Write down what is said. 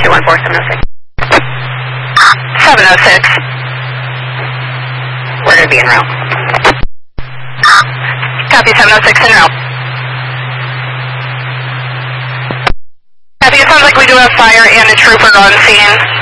214, 706. 706. We're going to be en route. Copy, 706 en route. Copy, it sounds like we do have fire and a trooper on scene.